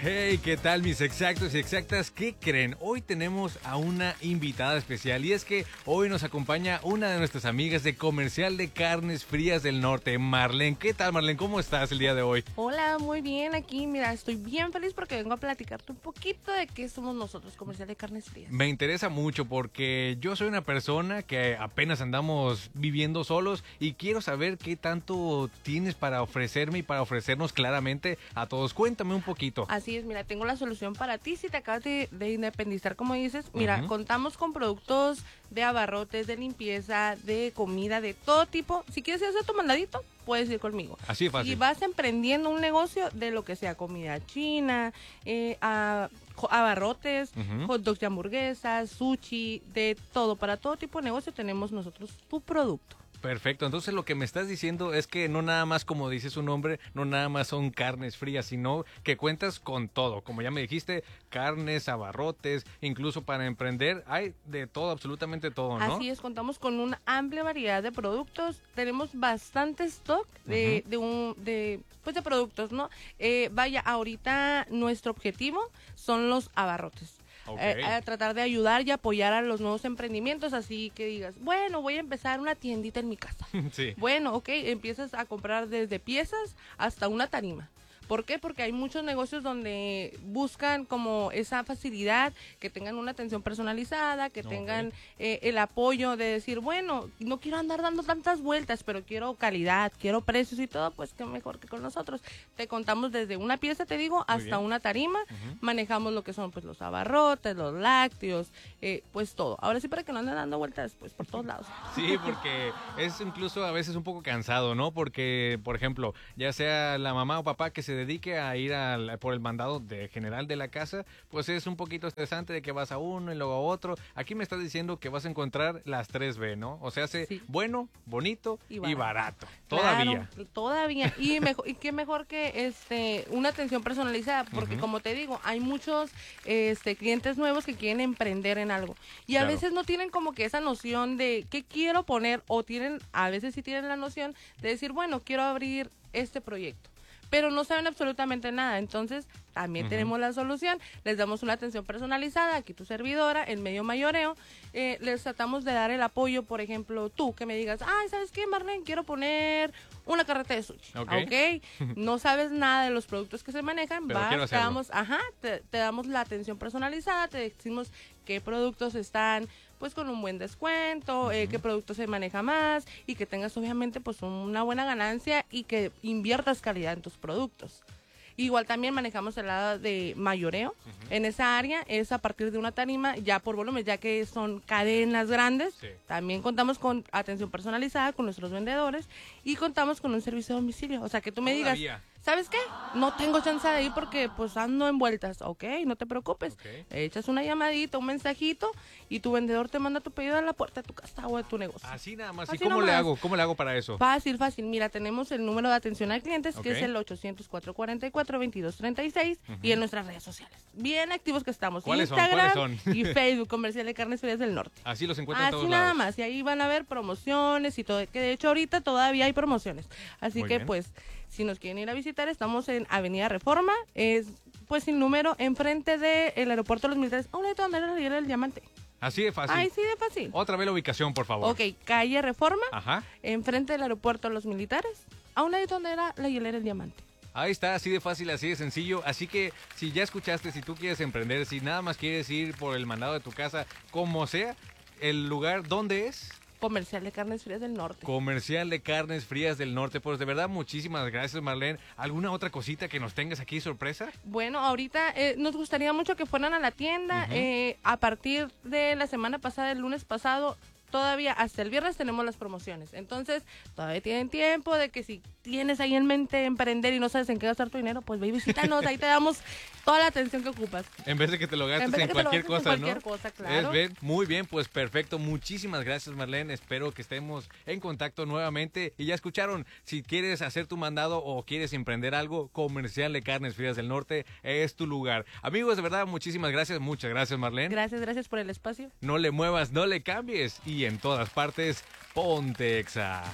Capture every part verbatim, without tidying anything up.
Hey, ¿qué tal mis exactos y exactas? ¿Qué creen? Hoy tenemos a una invitada especial y es que hoy nos acompaña una de nuestras amigas de Comercial de Carnes Frías del Norte, Marlene. ¿Qué tal, Marlene? ¿Cómo estás el día de hoy? Hola, muy bien aquí. Mira, estoy bien feliz porque vengo a platicarte un poquito de qué somos nosotros, Comercial de Carnes Frías. Me interesa mucho porque yo soy una persona que apenas andamos viviendo solos y quiero saber qué tanto tienes para ofrecerme y para ofrecernos claramente a todos. Cuéntame un poquito. Así es, mira, tengo la solución para ti si te acabas de, de independizar, como dices. Mira, Uh-huh. contamos con productos de abarrotes, de limpieza, de comida, de todo tipo. Si quieres hacer tu mandadito, puedes ir conmigo. Así de fácil. Si vas emprendiendo un negocio de lo que sea, comida china, eh, a, abarrotes, Uh-huh. hot dogs y hamburguesas, sushi, de todo. Para todo tipo de negocio tenemos nosotros tu producto. Perfecto, entonces lo que me estás diciendo es que no nada más, como dice su nombre, no nada más son carnes frías, sino que cuentas con todo. Como ya me dijiste, carnes, abarrotes, incluso para emprender, hay de todo, absolutamente todo, ¿no? Así es, contamos con una amplia variedad de productos, tenemos bastante stock de, Uh-huh. de un, de, pues de productos, ¿no? Eh, vaya, ahorita nuestro objetivo son los abarrotes. Ok. Eh, a tratar de ayudar y apoyar a los nuevos emprendimientos, así que digas, bueno, voy a empezar una tiendita en mi casa. Sí. Bueno, ok, empiezas a comprar desde piezas hasta una tarima. ¿Por qué? Porque hay muchos negocios donde buscan como esa facilidad, que tengan una atención personalizada, que Ok. tengan eh, el apoyo de decir, bueno, no quiero andar dando tantas vueltas, pero quiero calidad, quiero precios y todo, pues qué mejor que con nosotros. Te contamos desde una pieza, te digo, hasta bien. una tarima. Ujú. Manejamos lo que son pues los abarrotes, los lácteos, eh, pues todo. Ahora sí, para que no anden dando vueltas pues por todos lados. Sí, porque es incluso a veces un poco cansado, ¿no? Porque, por ejemplo, ya sea la mamá o papá que se dedique a ir al, por el mandado de general de la casa, pues es un poquito estresante de que vas a uno y luego a otro. Aquí me estás diciendo que vas a encontrar las tres B, ¿no? O sea, hace Sí. bueno, bonito y Y barato. barato. Todavía. Claro, todavía. Y mejor, y qué mejor que este una atención personalizada, porque Ujú. como te digo, hay muchos este clientes nuevos que quieren emprender en algo. Y a Claro. veces no tienen como que esa noción de qué quiero poner, o tienen, a veces sí tienen la noción de decir, bueno, quiero abrir este proyecto, pero no saben absolutamente nada. Entonces también Ujú. tenemos la solución, les damos una atención personalizada, aquí tu servidora, el medio mayoreo, eh, les tratamos de dar el apoyo. Por ejemplo, tú que me digas, ay, ¿sabes qué, Marlene? Quiero poner una carreta de sushi, Ok. ¿ok? No sabes nada de los productos que se manejan, Pero vas, quiero te hacerlo. damos, ajá, te, te damos la atención personalizada, te decimos qué productos están pues con un buen descuento, eh, Ujú. qué producto se maneja más, y que tengas obviamente pues una buena ganancia y que inviertas calidad en tus productos. Igual también manejamos el lado de mayoreo. Ujú. En esa área es a partir de una tarima ya por volumen, ya que son cadenas grandes. Sí. También contamos con atención personalizada con nuestros vendedores y contamos con un servicio a domicilio. O sea, que tú me Todavía. digas, ¿sabes qué? No tengo chance de ir porque pues ando en vueltas. Ok, no te preocupes. Ok. Echas una llamadita, un mensajito y tu vendedor te manda tu pedido a la puerta de tu casa o de tu negocio. Así nada más. Así ¿Y cómo le nomás. hago? ¿Cómo le hago para eso? Fácil, fácil. Mira, tenemos el número de atención al cliente, Ok. que es el ochocientos, cuatrocientos cuarenta y cuatro, veintidós treinta y seis, Ujú. y en nuestras redes sociales. Bien activos que estamos. ¿Cuáles son? Instagram ¿Cuáles son? y Facebook, Comercial de Carnes Frías del Norte. Así los encuentran en Así todos nada lados. más. Y ahí van a ver promociones y todo. Que de hecho ahorita todavía hay promociones. Así Muy que bien. pues, si nos quieren ir a visitar, estamos en Avenida Reforma. Es pues sin número, enfrente del aeropuerto de los militares. A un lado donde era la Riera del Diamante. Así de fácil. Ay, sí, de fácil. Otra vez la ubicación, por favor. Ok, calle Reforma. Ajá. Enfrente del aeropuerto de los militares, a un lado donde era la hielera El Diamante. Ahí está, así de fácil, así de sencillo. Así que si ya escuchaste, si tú quieres emprender, si nada más quieres ir por el mandado de tu casa, como sea, el lugar, ¿dónde es? Comercial de Carnes Frías del Norte. Comercial de Carnes Frías del Norte. Pues de verdad, muchísimas gracias, Marlene. ¿Alguna otra cosita que nos tengas aquí sorpresa? Bueno, ahorita eh, nos gustaría mucho que fueran a la tienda. Ujú. eh, a partir de la semana pasada, el lunes pasado, todavía hasta el viernes tenemos las promociones. Entonces, todavía tienen tiempo de que si tienes ahí en mente emprender y no sabes en qué gastar tu dinero, pues ve y visítanos, ahí te damos toda la atención que ocupas. En vez de que te lo gastes En vez de en, que te lo cualquier gastes en cosa, cualquier ¿no? cosa, claro. Es bien, muy bien, pues perfecto. Muchísimas gracias, Marlene. Espero que estemos en contacto nuevamente. Y ya escucharon, si quieres hacer tu mandado o quieres emprender algo, Comercial de Carnes Frías del Norte es tu lugar. Amigos, de verdad, muchísimas gracias. Muchas gracias, Marlene. Gracias, gracias por el espacio. No le muevas, no le cambies. Y en todas partes, ponte Exa.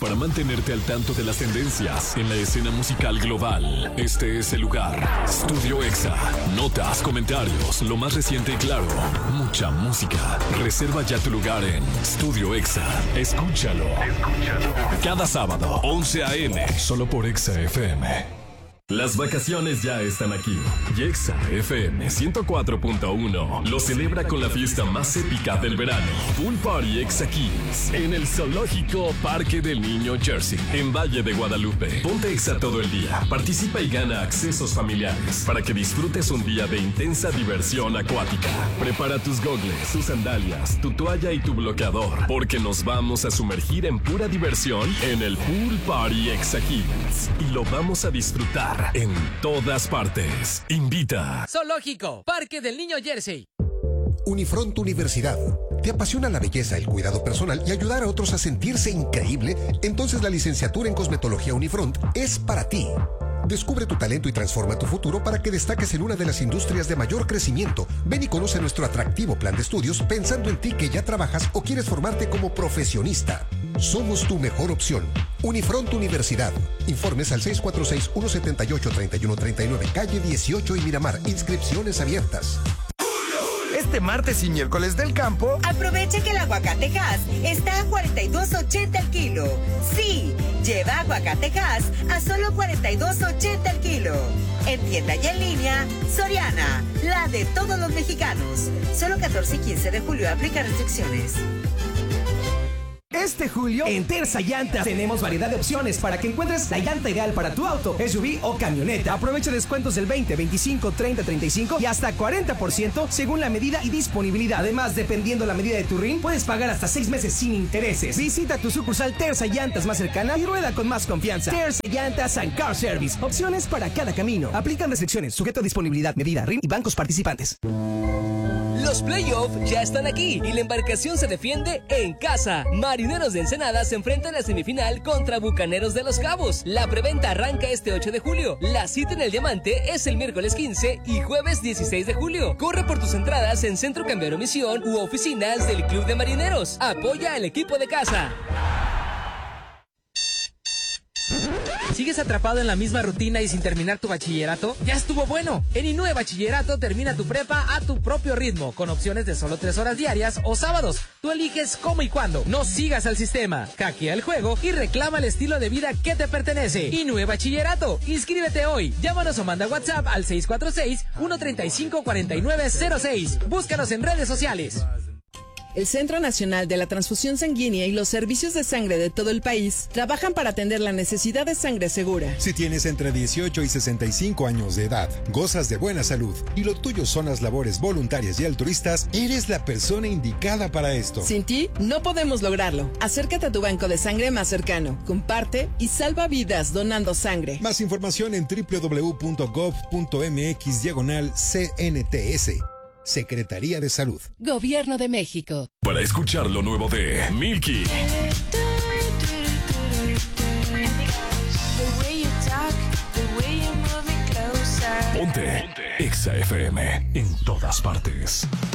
para mantenerte al tanto de las tendencias en la escena musical global. Este es el lugar. Estudio Exa. Notas, comentarios, lo más reciente y claro. Mucha música. Reserva ya tu lugar en Estudio Exa. Escúchalo. Escúchalo. Cada sábado, once a eme, solo por Exa F M. Las vacaciones ya están aquí. Y Exa F M ciento cuatro punto uno lo celebra con la fiesta más épica del verano. Pool Party Exa Kids en el Zoológico Parque del Niño Jersey, en Valle de Guadalupe. Ponte Exa todo el día. Participa y gana accesos familiares para que disfrutes un día de intensa diversión acuática. Prepara tus gogles, tus sandalias, tu toalla y tu bloqueador, porque nos vamos a sumergir en pura diversión en el Pool Party Exa Kids. Y lo vamos a disfrutar en todas partes. Invita. Zoológico, Parque del Niño Jersey. Unifront Universidad. ¿Te apasiona la belleza, el cuidado personal y ayudar a otros a sentirse increíble? Entonces la licenciatura en Cosmetología Unifront es para ti. Descubre tu talento y transforma tu futuro para que destaques en una de las industrias de mayor crecimiento. Ven y conoce nuestro atractivo plan de estudios pensando en ti que ya trabajas o quieres formarte como profesionista. Somos tu mejor opción. Unifront Universidad. Informes al seis cuatro seis, uno siete ocho, tres uno tres nueve, calle dieciocho y Miramar. Inscripciones abiertas. Este martes y miércoles del campo, aprovecha que el aguacatejas está a cuarenta y dos ochenta el kilo. Sí, lleva aguacatejas a solo cuarenta y dos ochenta el kilo. En tienda y en línea, Soriana, la de todos los mexicanos. Solo catorce y quince de julio aplica restricciones. Este julio, en Terza Llantas, tenemos variedad de opciones para que encuentres la llanta ideal para tu auto, S U V o camioneta. Aprovecha descuentos del veinte, veinticinco, treinta, treinta y cinco y hasta cuarenta por ciento según la medida y disponibilidad. Además, dependiendo la medida de tu rin, puedes pagar hasta seis meses sin intereses. Visita tu sucursal Terza Llantas más cercana y rueda con más confianza. Terza Llantas and Car Service. Opciones para cada camino. Aplican restricciones, sujeto a disponibilidad, medida, rin y bancos participantes. Los playoffs ya están aquí y la embarcación se defiende en casa. Marineros de Ensenada se enfrentan a semifinal contra Bucaneros de Los Cabos. La preventa arranca este ocho de julio. La cita en el Diamante es el miércoles quince y jueves dieciséis de julio. Corre por tus entradas en Centro Cambiario Misión u oficinas del Club de Marineros. Apoya al equipo de casa. ¿Sigues atrapado en la misma rutina y sin terminar tu bachillerato? ¡Ya estuvo bueno! En Inue Bachillerato termina tu prepa a tu propio ritmo, con opciones de solo tres horas diarias o sábados. Tú eliges cómo y cuándo. No sigas al sistema, hackea el juego y reclama el estilo de vida que te pertenece. Inue Bachillerato, inscríbete hoy. Llámanos o manda WhatsApp al seis cuatro seis, uno tres cinco, cuatro nueve cero seis. Búscanos en redes sociales. El Centro Nacional de la Transfusión Sanguínea y los servicios de sangre de todo el país trabajan para atender la necesidad de sangre segura. Si tienes entre dieciocho y sesenta y cinco años de edad, gozas de buena salud y lo tuyo son las labores voluntarias y altruistas, eres la persona indicada para esto. Sin ti, no podemos lograrlo. Acércate a tu banco de sangre más cercano, comparte y salva vidas donando sangre. Más información en doble u doble u doble u punto gov punto mx diagonal C N T S. Secretaría de Salud. Gobierno de México. Para escuchar lo nuevo de Milky. Ponte, Ponte. Exa F M en todas partes.